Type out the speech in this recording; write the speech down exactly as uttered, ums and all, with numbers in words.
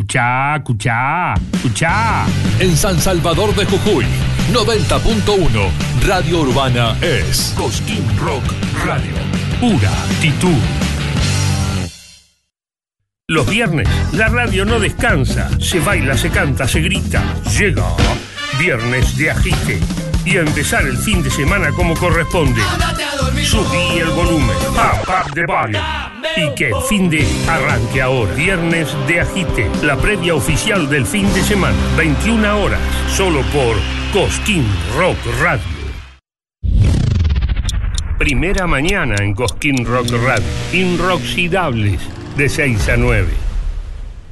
Escuchá, escuchá, escuchá. En San Salvador de Jujuy, noventa punto uno, Radio Urbana es Cosquín Rock Radio. Pura actitud. Los viernes, la radio no descansa. Se baila, se canta, se grita. Llega Viernes de Agite. Y a empezar el fin de semana como corresponde. Subí el volumen. Pop, pop de volume. Y que el fin de arranque ahora. Viernes de Agite. La previa oficial del fin de semana. veintiuna horas. Solo por Cosquín Rock Radio. Primera mañana en Cosquín Rock Radio. Inroxidables. De seis a nueve.